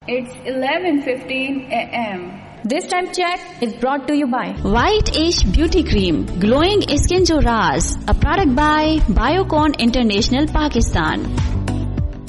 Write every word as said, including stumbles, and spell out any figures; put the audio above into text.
It's eleven fifteen a m This time check is brought to you by White Age Beauty Cream, Glowing Skin Jo Raaz, a product by Biocon International Pakistan.